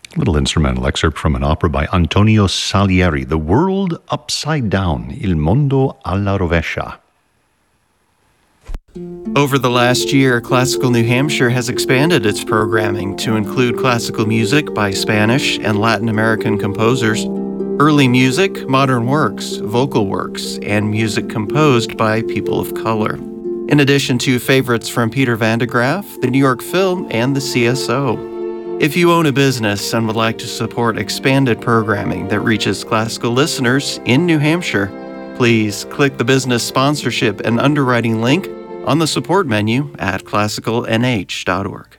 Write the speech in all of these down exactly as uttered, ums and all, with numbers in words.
Little instrumental excerpt from an opera by Antonio Salieri, The World Upside Down, Il Mondo alla Rovescia. Over the last year, Classical New Hampshire has expanded its programming to include classical music by Spanish and Latin American composers, early music, modern works, vocal works, and music composed by people of color. In addition to favorites from Peter Van de Graaff, the New York Film, and the C S O. If you own a business and would like to support expanded programming that reaches classical listeners in New Hampshire, please click the business sponsorship and underwriting link on the support menu at classical n h dot org.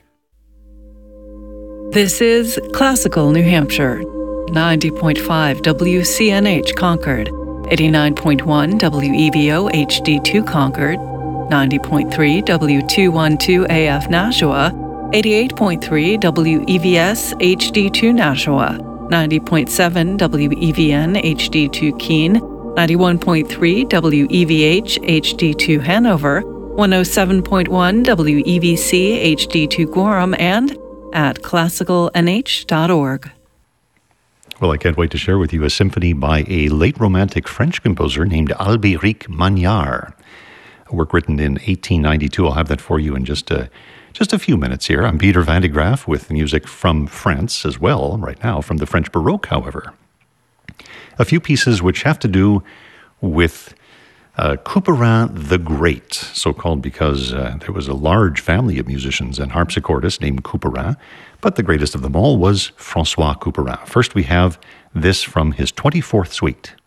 This is Classical New Hampshire, ninety point five W C N H Concord, eighty-nine point one W E V O H D two Concord, ninety point three W two twelve A F Nashua, eighty-eight point three W E V S H D two Nashua, ninety point seven W E V N H D two Keene, ninety-one point three W E V H H D two Hanover, one oh seven point one W E V C H D two Gorham, and at classical n h dot org. Well, I can't wait to share with you a symphony by a late Romantic French composer named Albéric Magnard. A work written in eighteen ninety-two. I'll have that for you in just a, just a few minutes here. I'm Peter Van de Graaff with music from France as well, right now, from the French Baroque, however. A few pieces which have to do with Uh, Couperin the Great, so-called because uh, there was a large family of musicians and harpsichordists named Couperin, but the greatest of them all was François Couperin. First we have this from his twenty-fourth Suite.